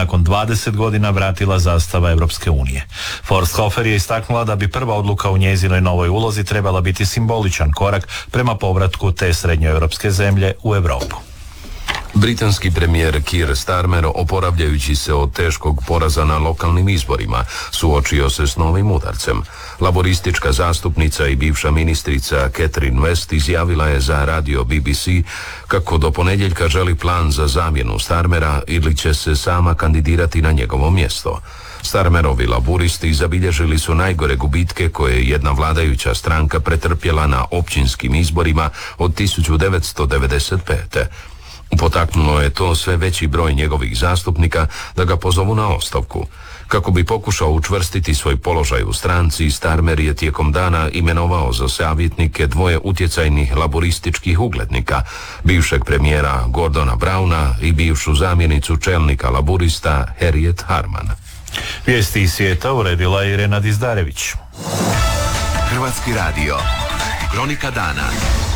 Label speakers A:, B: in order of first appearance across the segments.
A: nakon 20 godina vratila zastava Europske unije. Forsthofer je istaknula da bi prva odluka u njezinoj novoj ulozi trebala biti simboličan korak prema povratku te srednjoeuropske zemlje u Europu.
B: Britanski premijer Keir Starmer, oporavljajući se od teškog poraza na lokalnim izborima, suočio se s novim udarcem. Laboristička zastupnica i bivša ministrica Catherine West izjavila je za radio BBC kako do ponedjeljka želi plan za zamjenu Starmera ili će se sama kandidirati na njegovo mjesto. Starmerovi laburisti zabilježili su najgore gubitke koje je jedna vladajuća stranka pretrpjela na općinskim izborima od 1995. Potaknulo je to sve veći broj njegovih zastupnika da ga pozovu na ostavku. Kako bi pokušao učvrstiti svoj položaj u stranci, Starmer je tijekom dana imenovao za savjetnike dvoje utjecajnih laborističkih uglednika, bivšeg premijera Gordona Browna i bivšu zamjenicu čelnika laburista Harriet Harman.
A: Vijesti iz svijeta uredila Irena Dizdarević.
C: Hrvatski radio. Kronika dana.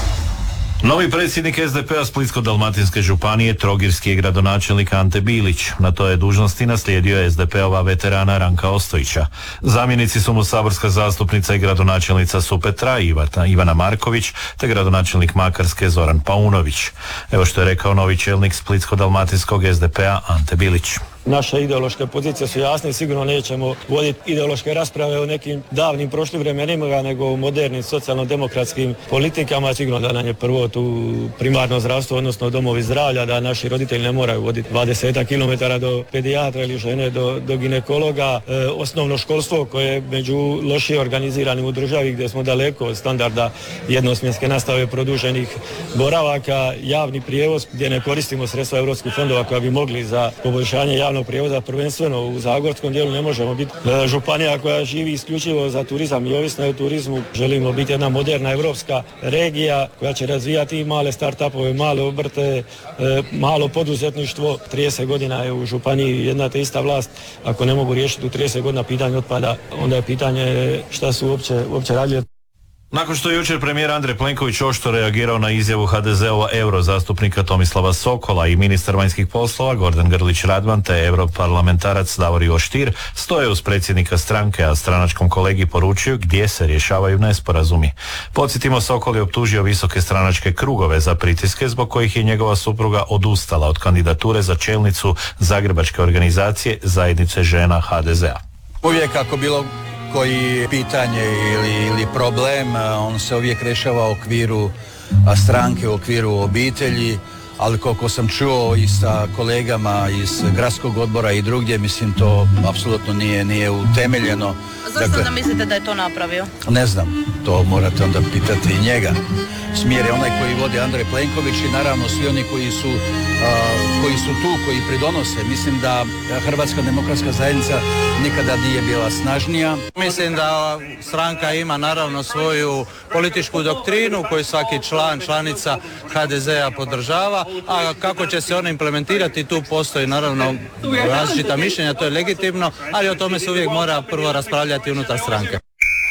A: Novi predsjednik SDP-a Splitsko-dalmatinske županije trogirski je gradonačelnik Ante Bilić. Na toj je dužnosti naslijedio SDP-ova veterana Ranka Ostojića. Zamjenici su mu saborska zastupnica i gradonačelnica Supetra Ivana Marković te gradonačelnik Makarske Zoran Paunović. Evo što je rekao novi čelnik Splitsko-dalmatinskog SDP-a Ante Bilić.
D: Naše ideološke pozicije su jasne i sigurno nećemo voditi ideološke rasprave o nekim davnim prošlim vremenima, nego o modernim socijalno-demokratskim politikama. Sigurno da nam je prvo tu primarno zdravstvo, odnosno domovi zdravlja, da naši roditelji ne moraju voditi 20 km do pedijatra ili žene do ginekologa. Osnovno školstvo koje je među lošije organiziranim u državi, gdje smo daleko od standarda jednosmjenske nastave produženih boravaka, javni prijevoz gdje ne koristimo sredstva europskih fondova koja bi mogli za poboljšanje javnog prijevoza, prvenstveno u zagorskom dijelu ne možemo biti županija koja živi isključivo za turizam i ovisna je o turizmu. Želimo biti jedna moderna europska regija koja će razvijati i male start-upove, male obrte, malo poduzetništvo. 30 godina je u županiji jedna te ista vlast. Ako ne mogu riješiti u 30 godina pitanje otpada, onda je pitanje šta su uopće radili.
A: Nakon što je jučer premijer Andrej Plenković oštro reagirao na izjavu HDZ-ova eurozastupnika Tomislava Sokola i ministar vanjskih poslova Gordan Grlić Radman te europarlamentarac Davor Ivo Stier stoje uz predsjednika stranke, a stranačkom kolegi poručuju gdje se rješavaju nesporazumi. Podsjetimo, Sokol je optužio visoke stranačke krugove za pritiske zbog kojih je njegova supruga odustala od kandidature za čelnicu zagrebačke organizacije Zajednice žena HDZ-a.
E: Uvijek ako bilo koji pitanje ili problem, on se uvijek rješava u okviru stranke, u okviru obitelji, ali koliko sam čuo i sa kolegama iz gradskog odbora i drugdje, mislim to apsolutno nije utemeljeno.
F: A zašto onda mislite da je to napravio?
E: Ne znam, to morate onda pitati i njega. Smjer je onaj koji vodi Andrej Plenković i naravno svi oni koji su tu, koji pridonose. Mislim da Hrvatska demokratska zajednica nikada nije bila snažnija.
G: Mislim da stranka ima naravno svoju političku doktrinu koju svaki članica HDZ-a podržava, a kako će se ona implementirati, tu postoji naravno različita mišljenja, to je legitimno, ali o tome se uvijek mora prvo raspravljati unutar stranke.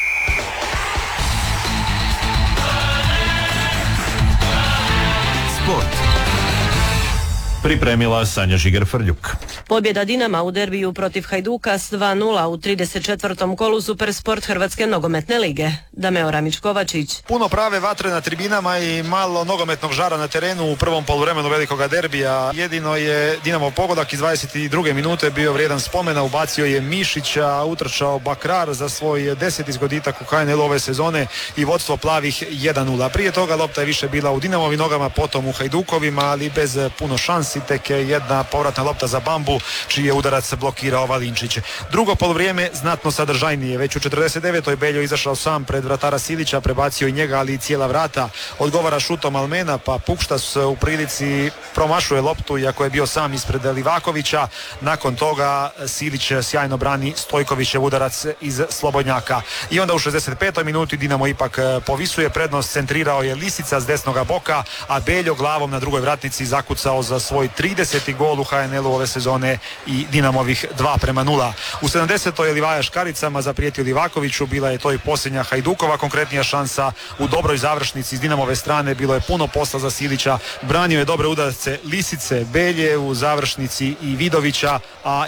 A: Pripremila Sanja Žiger-Frljuk.
H: Pobjeda Dinama u derbiju protiv Hajduka s 2:0 u 34. kolu Supersport Hrvatske nogometne lige. Dameo Ramić-Kovačić.
I: Puno prave vatre na tribinama i malo nogometnog žara na terenu u prvom poluvremenu velikoga derbija. Jedino je Dinamo pogodak iz 22. minute bio vrijedan spomena. Ubacio je Mišića, utrčao Bakrar za svoj 10. zgoditak u HNL ove sezone i vodstvo plavih 1:0. Prije toga lopta je više bila u Dinamovim nogama, potom u Hajdukovima, ali bez puno šansi. Tek jedna povratna lopta za Bambu, čiji je udarac blokirao Valinčić. Drugo poluvrijeme znatno sadržajnije. Već u 49. Beljo izašao sam pred vratara Silića, prebacio i njega, ali i cijela vrata. Odgovara šutom Almena, pa Pukštas u prilici promašuje loptu, iako je bio sam ispred Livakovića. Nakon toga Silić sjajno brani Stojkovićev udarac iz slobodnjaka. I onda u 65. minuti Dinamo ipak povisuje prednost, centrirao je Lisica s desnoga boka, a Beljo glavom na drugoj vratnici zakucao za svoj 30. gol u HNL-u ove sezone i Dinamovih 2:0. U 70. je Livaja škaricama zaprijetio Livakoviću, bila je to i posljednja Hajdukova konkretnija šansa u dobroj završnici iz Dinamove strane, bilo je puno posla za Silića, branio je dobre udarce Lisice, Belje u završnici i Vidovića, a